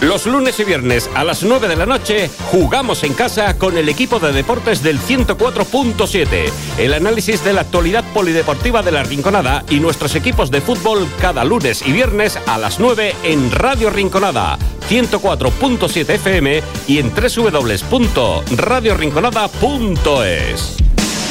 Los lunes y viernes a las 9 de la noche jugamos en casa con el equipo de deportes del 104.7. El análisis de la actualidad polideportiva de La Rinconada y nuestros equipos de fútbol cada lunes y viernes a las 9 en Radio Rinconada, 104.7 FM y en www.radiorinconada.es.